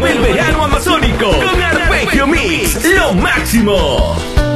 Vive el verano amazónico con Arpegio Mix, lo máximo.